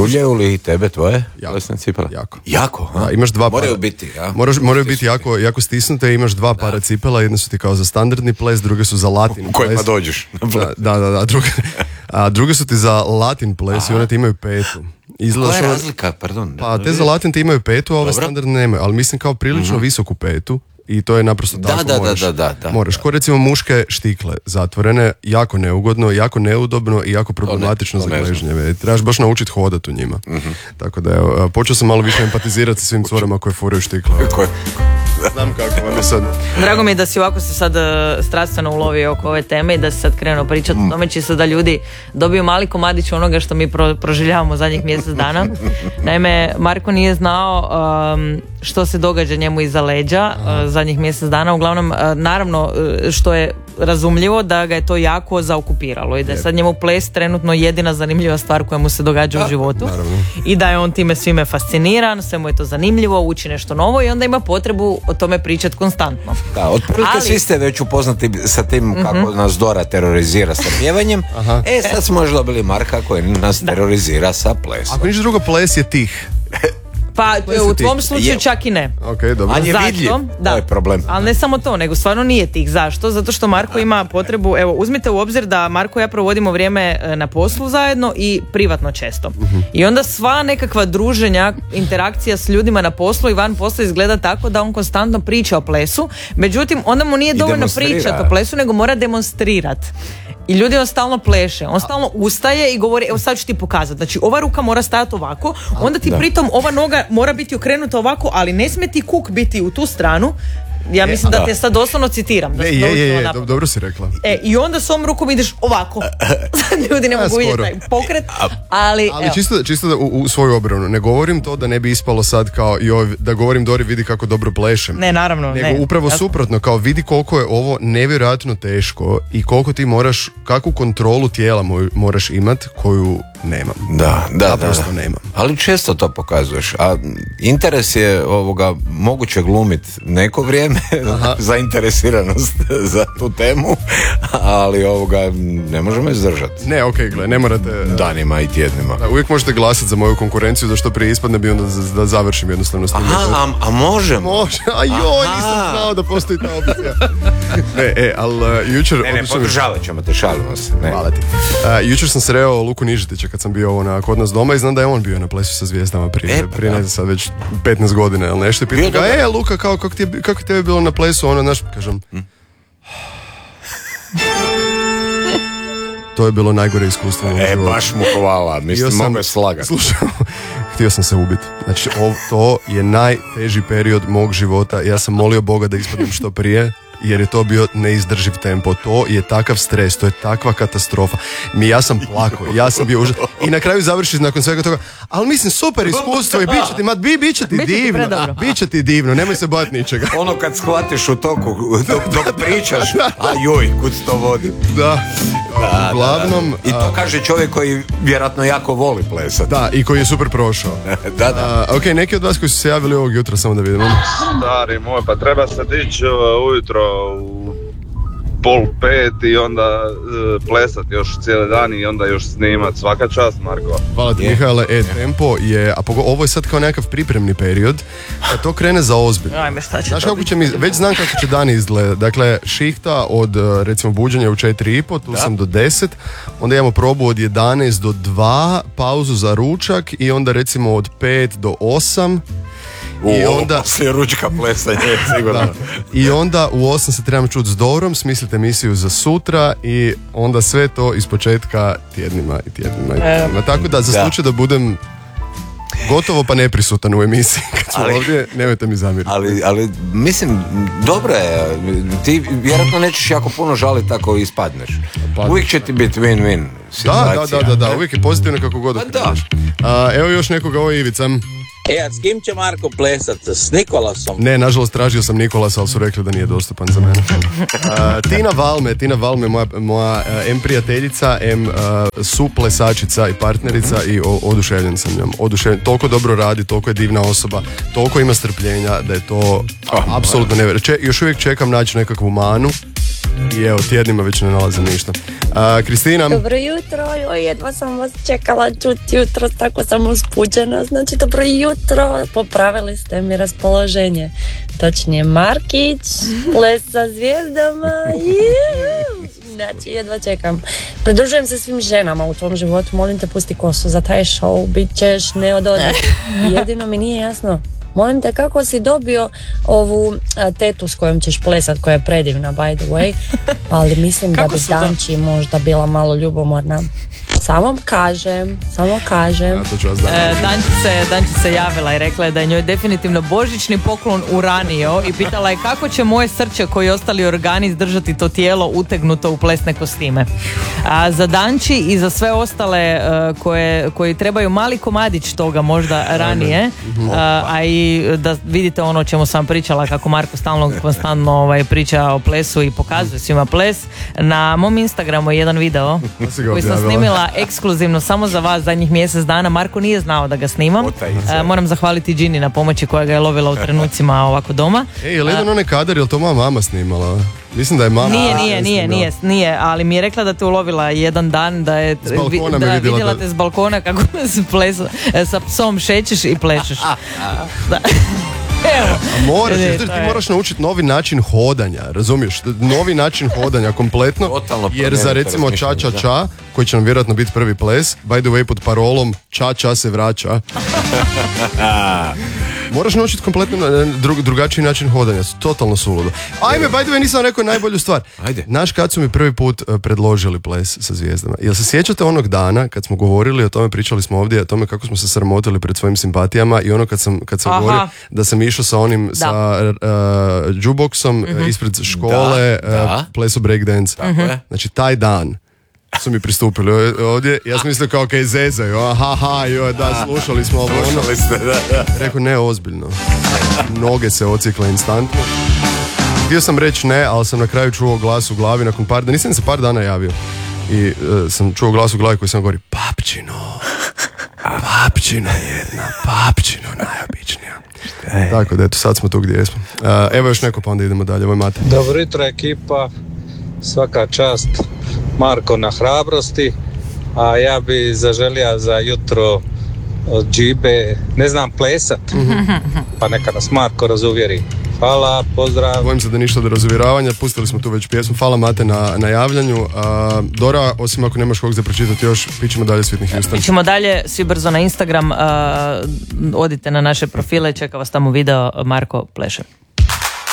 Žuljaju li tebe tvoje plesne cipele? Jako? Da, imaš dva moraju biti, ja? Moraju biti jako stisnute, imaš dva para cipela, jedne su ti kao za standardni ples, druge su za latin ples. U kojima dođeš? Da, druge su ti za latin ples i one ti imaju petu. Koja je razlika, pardon? Pa te za latin ti imaju petu, a ove standardne nemaju, ali mislim kao prilično visoku petu. I to je naprosto tako, da. Moraš, ko recimo muške štikle zatvorene, jako neugodno, jako neudobno i jako problematično za gležnjeve. Trebaš baš naučiti hodati u njima. Tako da evo, počeo sam malo više empatizirati sa svim curama koje furaju štikle. Znam kako vam je sad. Drago mi je da si ovako se sad strastveno ulovio oko ove teme i da si sad krenuo pričati o tome, čisto da ljudi dobiju mali komadić onoga što mi proživljavamo zadnjih mjesec dana. Naime, Marko nije znao što se događa njemu iza leđa zadnjih mjesec dana. Uglavnom, naravno, što je razumljivo da ga je to jako zaokupiralo i da je sad njemu ples trenutno jedina zanimljiva stvar koja mu se događa u životu. Naravno. I da je on time svime fasciniran, sve mu je to zanimljivo, uči nešto novo i onda ima potrebu o tome pričati konstantno. Da, otprilike svi ste već upoznati sa tim kako nas Dora terorizira sa pjevanjem. Sad smo možda dobili Marka koji nas terorizira sa plesom. Ako ništa drugo, ples je tih. Pa u tvom slučaju čak i ne. Okay, dobro. On je vidljiv, to je problem. Ali ne samo to, nego stvarno nije tih. Zašto? Zato što Marko ima potrebu, evo uzmite u obzir da Marko i ja provodimo vrijeme na poslu zajedno i privatno često. I onda sva nekakva druženja, interakcija s ljudima na poslu i van posla izgleda tako da on konstantno priča o plesu, međutim onda mu nije dovoljno pričati o plesu, nego mora demonstrirati. I ljudi on stalno pleše, on stalno ustaje i govori, evo sad ću ti pokazati, znači ova ruka mora stajati ovako, onda ti pritom ova noga mora biti okrenuta ovako, ali ne smije ti kuk biti u tu stranu. Ja mislim da te sad doslovno citiram. Dobro si rekla. I onda s ovom rukom ideš ovako. Ljudi ne mogu vidjeti taj pokret. Ali čisto da u svoju obranu. Ne govorim to da ne bi ispalo sad kao da govorim Dori vidi kako dobro plešem. Ne, naravno. Nego upravo suprotno, kao vidi koliko je ovo nevjerojatno teško i koliko ti moraš, kakvu kontrolu tijela moraš imat koju nemam. Da. Nemam. Ali često to pokazuješ. A interes je moguće glumit neko vrijeme, zainteresiranost za tu temu, ali ne možemo izdržati. Ne, gle, ne morate... Danima i tjednima. Da, uvijek možete glasati za moju konkurenciju, da što prije ispadne bi onda da završim jednostavno s tim. A možemo? Može, nisam znao da postoji ta opcija. Ali jučer... Ne, podržavat ćemo te, šalimo se. Hvala ti. Jučer sam sreo Luku Nižetića kad sam bio kod nas doma i znam da je on bio na Plesu sa zvijezdama prije ne znam sad već 15 godina ili nešto. Pitam ga, Luka, kako ti je bilo na Plesu? Kažem... To je bilo najgore iskustvo. Baš mu hvala, mislim, mogu je slagati. Slušaj, htio sam se ubiti. Znači, to je najteži period mog života. Ja sam molio Boga da ispadnem što prije, jer je to bio neizdrživ tempo. To je takav stres, to je takva katastrofa. Ja sam plakao, ja sam bio užas. I na kraju završiš nakon svega toga, ali mislim super iskustvo i bit će ti divno, nemoj se bojati ničega. Ono kad shvatiš u toku, dok pričaš, kud to vodi. Da. Uglavnom, i to kaže čovjek koji vjerojatno jako voli plesati. Da, i koji je super prošao. Da. Ok, neki od vas koji su se javili ovog jutra, samo da vidimo. Stari moj, pa treba se dići ujutro u 4:30 i onda plesati još cijeli dan i onda još snimat. Svaka čast, Marko. Hvala ti, Mihajle. Tempo je, a ovo je sad kao nekakav pripremni period, kad to krene za ozbiljno. Znaš kako će već znam kako će dani izgledati. Dakle, šihta od recimo buđenja u 4:30, tu sam do 10, onda imamo probu od 11 do 2, pauzu za ručak i onda recimo od 5 do 8. I onda poslije ručka plesanje, sigurno. I onda u 8 se trebam čuti s Dorom, smislite emisiju za sutra i onda sve to iz početka tjednima. Tako da za slučaj da budem gotovo pa neprisutan u emisiji kad smo ovdje, nemojte mi zamjeriti. Ali mislim, dobro je, ti vjerojatno nećeš jako puno žaliti ako ispadneš. Uvijek će ti biti win-win situacija. Da, uvijek je pozitivno kako god okreneš. Evo još nekoga, ovo je Ivica. A s kim će Marko plesat? S Nikolasom? Ne, nažalost tražio sam Nikolasa, ali su rekli da nije dostupan za mene. Tina Valme, moja M prijateljica, M suplesačica i partnerica i oduševljen sam njom. Toliko dobro radi, toliko je divna osoba, toliko ima strpljenja da je to apsolutno nevjerojatno. Još uvijek čekam naći nekakvu manu I evo, tjednima već ne nalazim ništa. Kristina? Dobro jutro, jedva sam vas čekala čuti jutro, tako sam uzbuđena. Znači, dobro jutro, popravili ste mi raspoloženje. Točnije, Markić, ples sa zvijezdama, znači, jedva čekam. Pridružujem se svim ženama u tvom životu, molim te, pusti kosu za taj show, bit ćeš neodoljiv. Jedino mi nije jasno, molim te, kako si dobio ovu tetu s kojom ćeš plesat, koja je predivna, by the way, ali mislim da bi Danči možda bila malo ljubomorna. Samo kažem. Danči se javila i rekla je da je njoj definitivno božićni poklon uranio i pitala je kako će moje srce koji ostali organi izdržati to tijelo utegnuto u plesne kostime. A za Danči i za sve ostale koji trebaju mali komadić toga možda ranije, a i da vidite ono o čemu sam pričala, kako Marko stalno konstantno priča o plesu i pokazuje svima ples. Na mom Instagramu je jedan video koji sam snimila ekskluzivno samo za vas zadnjih mjesec dana. Marko nije znao da ga snimam. Moram zahvaliti Gini na pomoći koja ga je lovila u trenucima ovako doma. Je li jedan onaj kadar, je li to moja mama snimala? Mislim da je mama... Nije, ali mi je rekla da te ulovila jedan dan, da je vidjela te s balkona kako se sa psom šećeš i plešeš. Da. Moraš, ti moraš naučiti novi način hodanja, razumiješ? Novi način hodanja kompletno, jer za recimo ča, koji će nam vjerojatno biti prvi ples, by the way pod parolom ča se vraća. Moraš naučiti kompletno drugačiji način hodanja, totalno suludo. Ajme, by the way, nisam rekao najbolju stvar. Ajde. Znaš kad su mi prvi put predložili ples sa zvijezdama? Jel se sjećate onog dana kad smo govorili o tome, pričali smo ovdje o tome kako smo se sramotili pred svojim simpatijama i ono kad sam govorio da sam išao sa onim sa jukeboxom ispred škole, pleso breakdance. Znači taj dan su mi pristupili ovdje, ja sam mislio kao okej, zezaju, slušali smo ovo ono. Rekao, ne, ozbiljno. Noge se ocikle instantno. Htio sam reći ne, ali sam na kraju čuo glas u glavi nakon par dana, nisam se par dana javio. I sam čuo glas u glavi koji sam govori, papčino jedna, papčino najobičnija. Tako da eto, sad smo tu gdje smo. Evo još neko, pa onda idemo dalje. Ovo je Mate. Dobro jutro ekipa, svaka čast Marko na hrabrosti, a ja bi zaželio za jutro od džibe, ne znam plesat, pa neka nas Marko razuvjeri. Hvala, pozdrav. Bojim se da ništa do razuvjeravanja, pustili smo tu već pjesmu. Hvala Mate na javljanju. Dora, osim ako nemaš kog za pročitati još, pićemo dalje Sweetney Houston. Pićemo dalje, svi brzo na Instagram, odite na naše profile, čeka vas tamo video, Marko pleše.